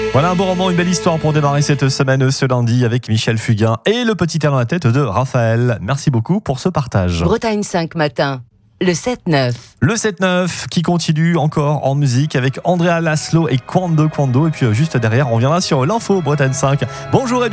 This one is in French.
Voilà un beau roman, une belle histoire pour démarrer cette semaine ce lundi avec Michel Fugain et le petit air dans la tête de Raphaël. Merci beaucoup pour ce partage. Bretagne 5 matin, le 7-9. Le 7-9 qui continue encore en musique avec Andrea Laszlo et Quando. Et puis juste derrière, on reviendra sur l'info Bretagne 5. Bonjour et